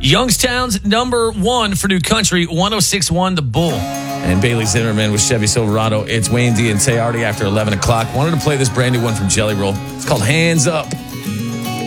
Youngstown's number one for New Country, 106.1 The Bull. And Bailey Zimmerman with Chevy Silverado. It's Wayne D and Tearty after 11 o'clock. Wanted to play this brand new one from Jelly Roll. It's called Hands Up.